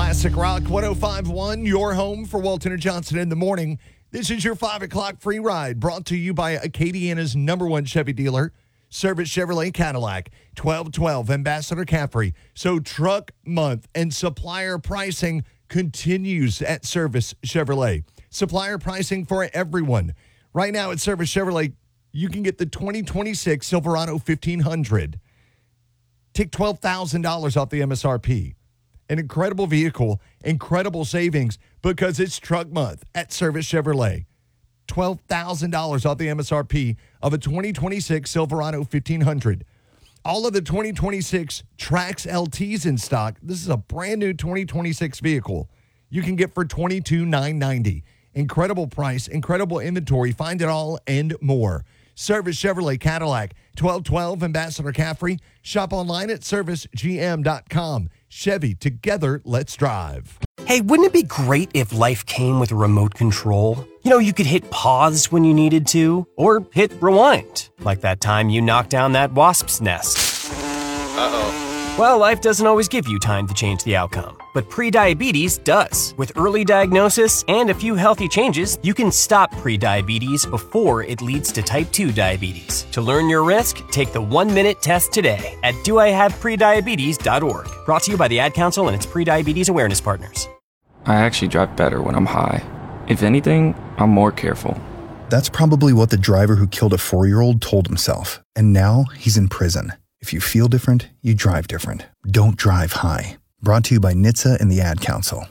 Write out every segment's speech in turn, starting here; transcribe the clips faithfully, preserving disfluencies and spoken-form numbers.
Classic Rock one oh five point one, your home for Walton and Johnson in the morning. This is your five o'clock free ride brought to you by Acadiana's number one Chevy dealer, Service Chevrolet Cadillac, twelve twelve Ambassador Caffrey. So truck month and supplier pricing continues at Service Chevrolet. Supplier pricing for everyone. Right now at Service Chevrolet, you can get the twenty twenty-six Silverado fifteen hundred. Take twelve thousand dollars off the M S R P. An incredible vehicle, incredible savings because it's truck month at Service Chevrolet. twelve thousand dollars off the M S R P of a twenty twenty-six Silverado fifteen hundred. All of the twenty twenty-six Trax L Ts in stock. This is a brand new twenty twenty-six vehicle you can get for twenty-two thousand nine hundred ninety dollars. Incredible price, incredible inventory. Find it all and more. Service Chevrolet Cadillac, twelve twelve Ambassador Caffrey. Shop online at service g m dot com. Chevy, together, let's drive. Hey, wouldn't it be great if life came with a remote control? You know, you could hit pause when you needed to, or hit rewind, like that time you knocked down that wasp's nest. Uh-oh. Well, life doesn't always give you time to change the outcome, but prediabetes does. With early diagnosis and a few healthy changes, you can stop prediabetes before it leads to type two diabetes. To learn your risk, take the one-minute test today at do I have prediabetes dot org. Brought to you by the Ad Council and its prediabetes awareness partners. I actually drive better when I'm high. If anything, I'm more careful. That's probably what the driver who killed a four-year-old told himself, and now he's in prison. If you feel different, you drive different. Don't drive high. Brought to you by N H T S A and the Ad Council.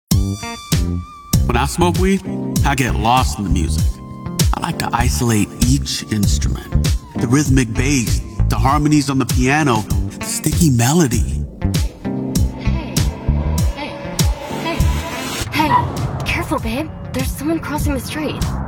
When I smoke weed, I get lost in the music. I like to isolate each instrument. The rhythmic bass, the harmonies on the piano, the sticky melody. Hey, hey, hey, hey, careful, babe. There's someone crossing the street.